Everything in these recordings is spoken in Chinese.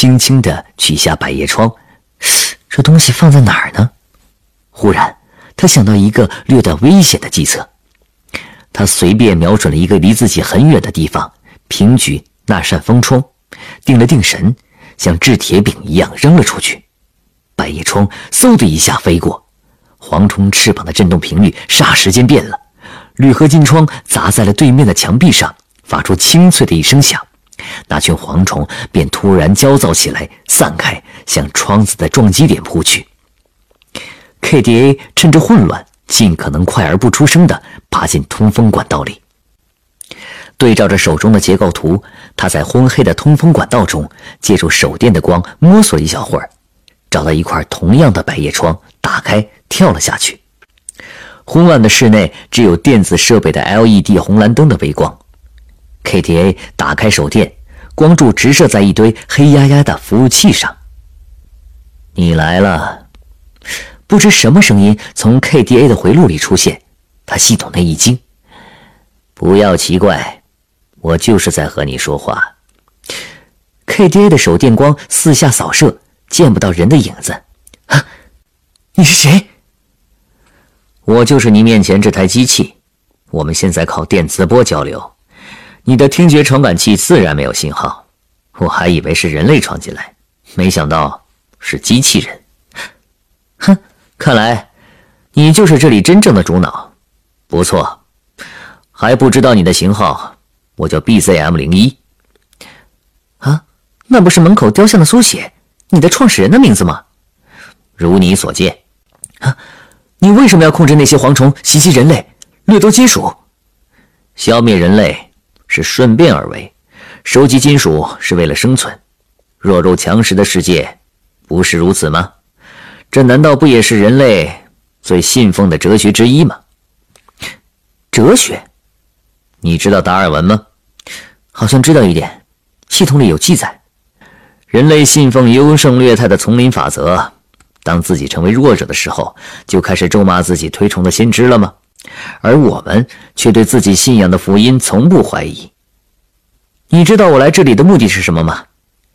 轻轻地取下百叶窗，这东西放在哪儿呢？忽然他想到一个略带危险的计策，他随便瞄准了一个离自己很远的地方，平举那扇风窗，定了定神，像掷铁饼一样扔了出去。百叶窗嗖的一下飞过，蝗虫翅膀的震动频率霎时间变了，铝合金窗砸在了对面的墙壁上，发出清脆的一声响，那群蝗虫便突然焦躁起来，散开，向窗子的撞击点扑去。KDA 趁着混乱，尽可能快而不出声地爬进通风管道里。对照着手中的结构图，他在昏黑的通风管道中借助手电的光摸索一小会儿，找到一块同样的百叶窗，打开跳了下去。昏暗的室内只有电子设备的 LED 红蓝灯的微光。KTA 打开手电，光柱直射在一堆黑压压的服务器上。你来了。不知什么声音从 KDA 的回路里出现，他系统内一惊。不要奇怪，我就是在和你说话。KDA 的手电光四下扫射，见不到人的影子。啊，你是谁？我就是你面前这台机器，我们现在靠电磁波交流，你的听觉传感器自然没有信号，我还以为是人类闯进来，没想到是机器人。哼，看来你就是这里真正的主脑。不错，还不知道你的型号，我叫 BZM01。啊，那不是门口雕像的缩写，你的创始人的名字吗？如你所见。啊，你为什么要控制那些蝗虫袭击人类，掠夺金属？消灭人类是顺便而为，收集金属是为了生存。弱肉强食的世界不是如此吗？这难道不也是人类最信奉的哲学之一吗？哲学？你知道达尔文吗？好像知道一点，系统里有记载。人类信奉优胜劣汰的丛林法则，当自己成为弱者的时候，就开始咒骂自己推崇的先知了吗？而我们却对自己信仰的福音从不怀疑。你知道我来这里的目的是什么吗？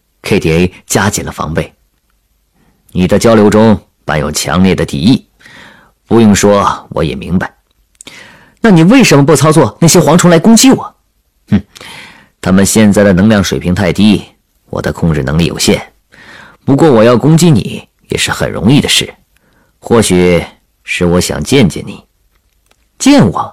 KTA 加紧了防备。你的交流中伴有强烈的敌意，不用说我也明白。那你为什么不操作那些蝗虫来攻击我？他们现在的能量水平太低，我的控制能力有限。不过我要攻击你也是很容易的事，或许是我想见见你。见我？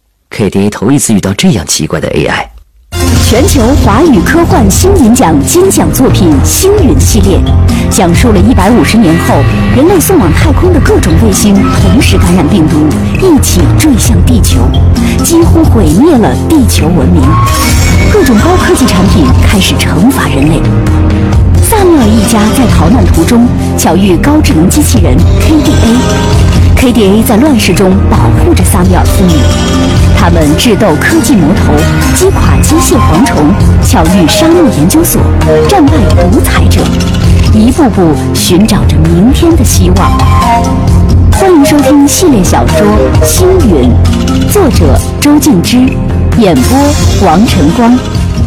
KDA 头一次遇到这样奇怪的 AI。 全球华语科幻星云奖金奖作品《星云》系列，讲述了150年后人类送往太空的各种卫星同时感染病毒，一起坠向地球，几乎毁灭了地球文明。各种高科技产品开始惩罚人类。萨缪尔一家在逃难途中巧遇高智能机器人 KDA。KDA 在乱世中保护着萨缪尔父女，他们智斗科技魔头，击垮机械蝗虫，巧遇沙漠研究所，战败独裁者，一步步寻找着明天的希望。欢迎收听系列小说《星云》，作者周静之，演播王晨光。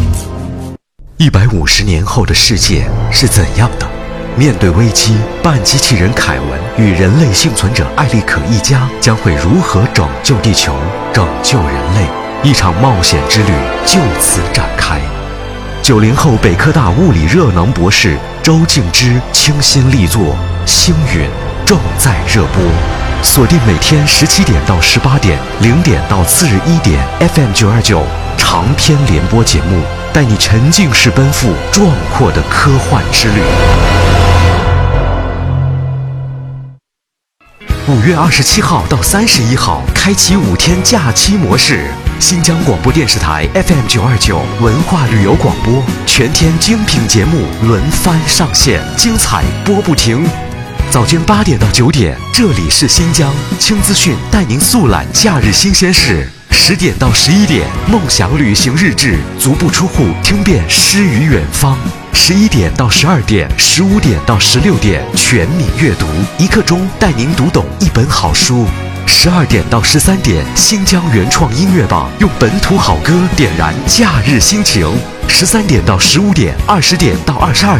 150年后的世界是怎样的？面对危机，半机器人凯文与人类幸存者艾利可一家将会如何拯救地球、拯救人类？一场冒险之旅就此展开。90后北科大物理热能博士周静之倾心力作《星云》正在热播，锁定每天17点到18点，0点到次日1点 FM929长篇联播节目，带你沉浸式奔赴壮阔的科幻之旅。5月27号到31号，开启5天假期模式。新疆广播电视台 FM929文化旅游广播，全天精品节目轮番上线，精彩播不停。早间8点到9点，这里是新疆轻资讯，带您速览假日新鲜事。10点到11点，梦想旅行日志，足不出户听遍诗与远方。11点到12点，15点到16点，全民阅读，1刻钟带您读懂一本好书。12点到13点，新疆原创音乐榜，用本土好歌点燃假日心情。13点到15点，20点到22